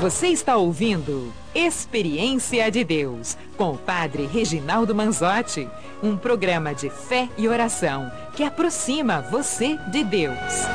Você está ouvindo Experiência de Deus, com o Padre Reginaldo Manzotti, um programa de fé e oração que aproxima você de Deus.